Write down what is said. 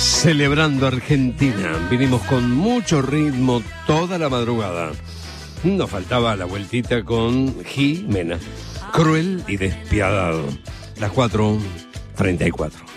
Celebrando Argentina, vinimos con mucho ritmo toda la madrugada. Nos faltaba la vueltita con Jimena, cruel y despiadado. Las 4:34.